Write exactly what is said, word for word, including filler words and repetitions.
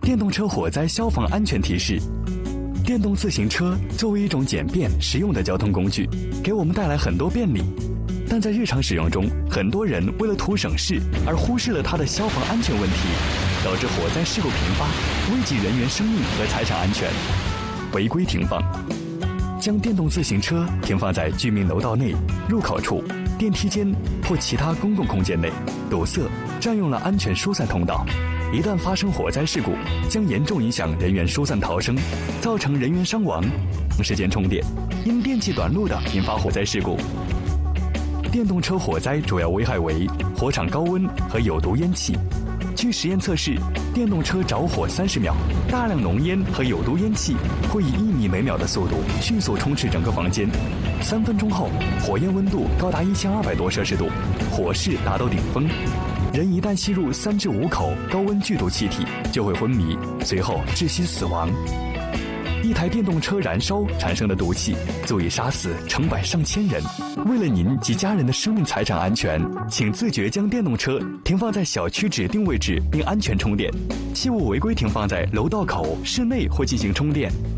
电动车火灾消防安全提示：电动自行车作为一种简便实用的交通工具，给我们带来很多便利，但在日常使用中，很多人为了图省事而忽视了它的消防安全问题，导致火灾事故频发，危及人员生命和财产安全。违规停放，将电动自行车停放在居民楼道内、入口处、电梯间或其他公共空间内，堵塞、占用了安全疏散通道。一旦发生火灾事故，将严重影响人员疏散逃生，造成人员伤亡。长时间充电，因电器短路的引发火灾事故。电动车火灾主要危害为火场高温和有毒烟气。据实验测试，电动车着火三十秒，大量浓烟和有毒烟气会以一米每秒的速度迅速充斥整个房间。三分钟后，火焰温度高达一千二百多摄氏度，火势达到顶峰。人一旦吸入三至五口高温剧毒气体，就会昏迷，随后窒息死亡。一台电动车燃烧产生的毒气，足以杀死成百上千人。为了您及家人的生命财产安全，请自觉将电动车停放在小区指定位置并安全充电，切勿违规停放在楼道口、室内或进行充电。